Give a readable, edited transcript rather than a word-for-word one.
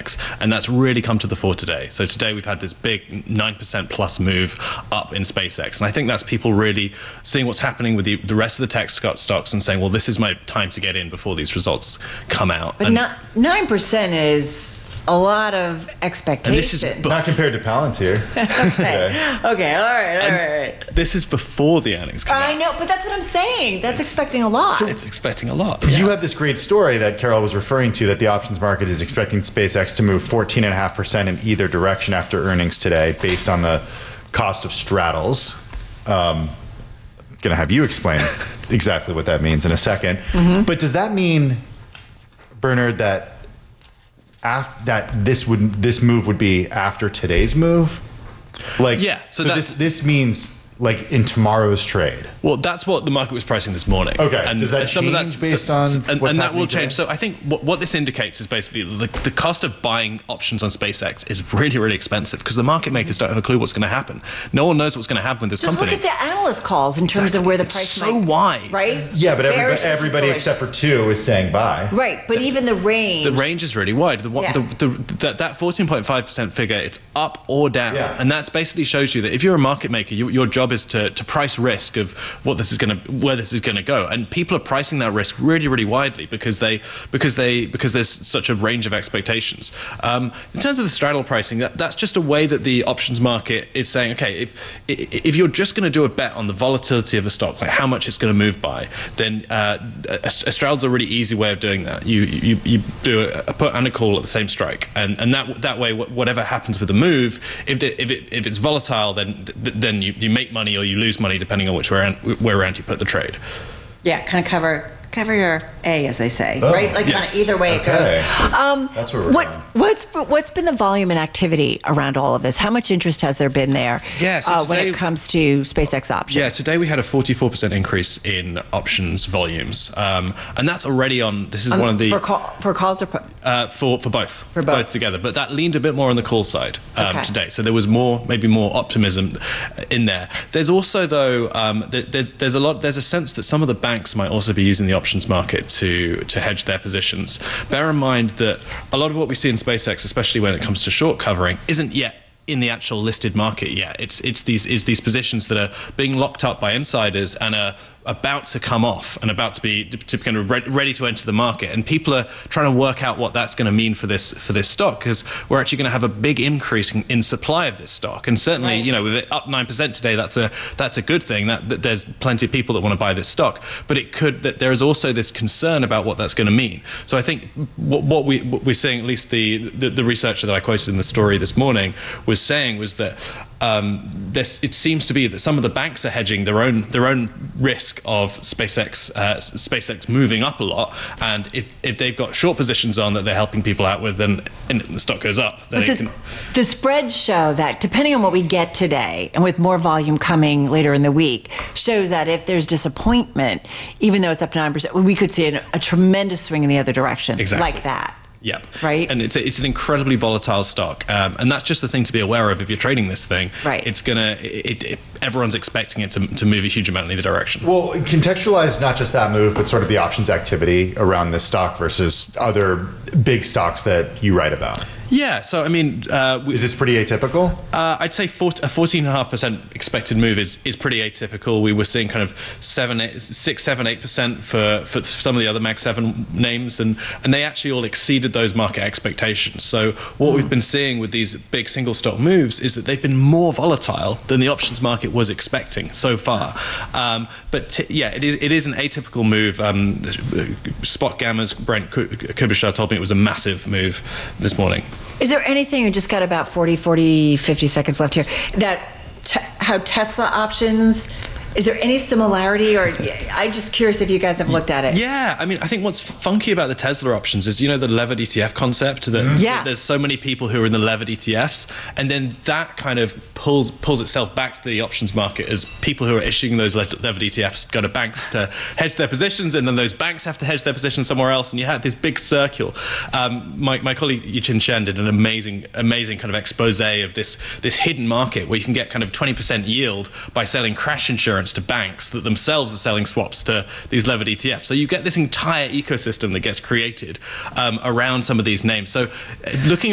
SpaceX, and that's really come to the fore today. So today we've had this big 9% plus move up in SpaceX, and I think that's people really seeing what's happening with the rest of the tech stocks and saying, well, this is my time to get in before these results come out. But 9% is a lot of expectation. This is not compared to Palantir. Okay, all right. This is before the earnings come out. I know, but that's what I'm saying. That's expecting a lot. So it's expecting a lot. You have this great story that Carol was referring to, that the options market is expecting SpaceX to move 14.5% in either direction after earnings today, based on the cost of straddles. Going to have you explain exactly what that means in a second. But does that mean, Bernard, that this move would be after today's move? Like, yeah. So this means like in tomorrow's trade. Well, that's what the market was pricing this morning. Okay. And does that change based on what's that will today? change. So I think what this indicates is basically the cost of buying options on SpaceX is really, really expensive because the market makers don't have a clue what's going to happen. No one knows what's going to happen with this Just company. Look at the analyst calls in terms of where the price so wide. Right? Yeah, but everybody except for two is saying buy. Right, but even the range. The range is really wide. That 14.5% figure, it's up or down. Yeah. And that basically shows you that if you're a market maker, your job is to price risk of where this is going to go. And people are pricing that risk really, really widely because there's such a range of expectations. In terms of the straddle pricing, that's just a way that the options market is saying, okay, if you're just going to do a bet on the volatility of a stock, like how much it's going to move by, then a straddle's a really easy way of doing that. You do a put and a call at the same strike, and that way, whatever happens with the move, if it's volatile, then you make money or you lose money depending on which way around you put the trade. Yeah, kind of cover your A, as they say, right? Like kind of either way it goes. That's where we're going. What's been the volume and activity around all of this? How much interest has there been there when it comes to SpaceX options? Yeah, today we had a 44% increase in options volumes, and that's already on. This is one of the for calls or put? For both together. But that leaned a bit more on the call side today. So there was maybe more optimism in there. There's also though there's a sense that some of the banks might also be using the options market to hedge their positions. Bear in mind that a lot of what we see in SpaceX, especially when it comes to short covering, isn't yet in the actual listed market yet. It's these positions that are being locked up by insiders and are about to come off and about to be kind of ready to enter the market, and people are trying to work out what that's going to mean for this stock, because we're actually going to have a big increase in supply of this stock, and certainly with it up 9% today, that's a good thing. That there's plenty of people that want to buy this stock, but that there is also this concern about what that's going to mean. So I think what we're seeing, at least the researcher that I quoted in the story this morning was saying was that it seems to be that some of the banks are hedging their own risk of SpaceX moving up a lot, and if they've got short positions on that they're helping people out with, and the stock goes up, then the spreads show that depending on what we get today, and with more volume coming later in the week, shows that if there's disappointment, even though it's up 9%, we could see a tremendous swing in the other direction. Exactly. Like that. Yep. Right. And it's an incredibly volatile stock, and that's just the thing to be aware of if you're trading this thing. Right. It's everyone's expecting it to move a huge amount in either direction. Well, contextualize not just that move, but sort of the options activity around this stock versus other big stocks that you write about. Yeah, so I mean, is this pretty atypical? I'd say a 14.5% expected move is pretty atypical. We were seeing kind of 6, 7, 8% for some of the other Mag 7 names, and they actually all exceeded those market expectations. So what we've been seeing with these big single stock moves is that they've been more volatile than the options market was expecting so far. But it is an atypical move. Spot Gamma's Brent Kubishar told me it was a massive move this morning. Is there anything, we just got about 40, 50 seconds left here, that how Tesla options, is there any similarity, or I'm just curious if you guys have looked at it? Yeah, I mean, I think what's funky about the Tesla options is, the levered ETF concept, that there's so many people who are in the levered ETFs, and then that kind of pulls itself back to the options market as people who are issuing those levered ETFs go to banks to hedge their positions, and then those banks have to hedge their positions somewhere else, and you have this big circle. My colleague Yichin Shen did an amazing kind of expose of this hidden market where you can get kind of 20% yield by selling crash insurance to banks that themselves are selling swaps to these levered ETFs. So you get this entire ecosystem that gets created around some of these names. So looking